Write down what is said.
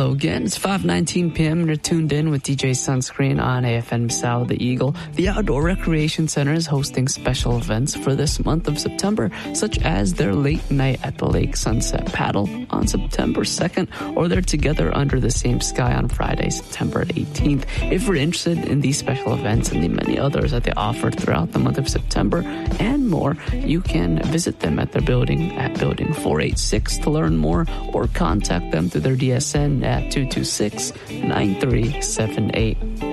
Hello again. It's 5:19 p.m. and you're tuned in with DJ Sunscreen on AFM Sao the Eagle. The Outdoor Recreation Center is hosting special events for this month of September, such as their late night at the Lake Sunset Paddle on September 2nd, or their Together Under the Same Sky on Friday, September 18th. If you're interested in these special events and the many others that they offer throughout the month of September and more, you can visit them at their building at Building 486 to learn more, or contact them through their DSN at 226-9378.